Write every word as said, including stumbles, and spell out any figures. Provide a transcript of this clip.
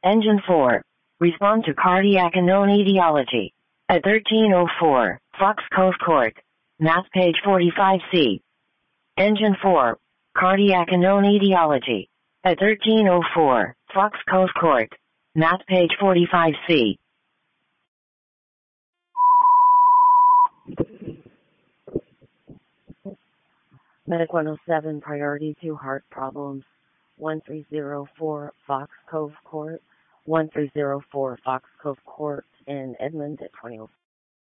Engine four. Respond to cardiac unknown etiology. At thirteen oh four, Fox Cove Court. Map page forty-five C. Engine four. Cardiac unknown etiology. At thirteen oh four, Fox Cove Court. Map page forty-five C. Medic one oh seven, priority two heart problems. one three zero four Fox Cove Court. one three zero four Fox Cove Court in Edmond at twenty oh four.